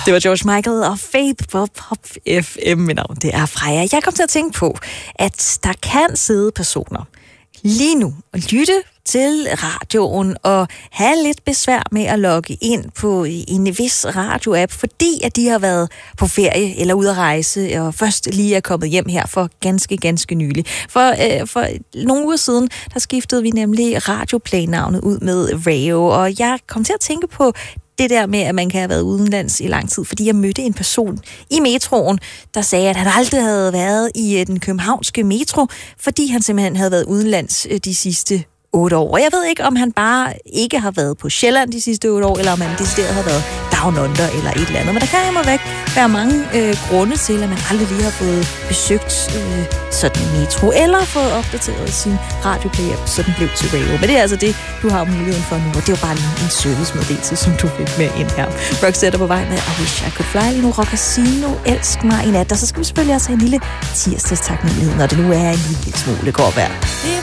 Det var George Michael og Faith på Pop FM. Mit navn, det er Freja. Jeg kom til at tænke på, at der kan sidde personer lige nu og lytte til radioen og have lidt besvær med at logge ind på en vis radioapp, fordi at de har været på ferie eller ude at rejse, og først lige er kommet hjem her for ganske nylig. For nogle uger siden, der skiftede vi nemlig radioplay-navnet ud med Rayo, og jeg kom til at tænke på det der med, at man kan have været udenlands i lang tid, fordi jeg mødte en person i metroen, der sagde, at han aldrig havde været i den københavnske metro, fordi han simpelthen havde været udenlands de sidste 8 år. Og jeg ved ikke, om han bare ikke har været på Sjælland de sidste 8 år, eller om han decideret har været down under eller et eller andet. Men der kan imod væk være mange grunde til, at man aldrig lige har fået besøgt sådan en metro, eller fået opdateret sin radioplay-app, så den blev til Rayo. Men det er altså det, du har muligheden for nu, og det er jo bare en servicemeddelelse, som du fik med ind her. Roxette er på vej med I Wish I Could Fly, lige nu Rockasino, Elsk mig i nat, og så skal vi selvfølgelig også have en lille tirsdagstaknemmelighed, når det nu er en lille smule går værd.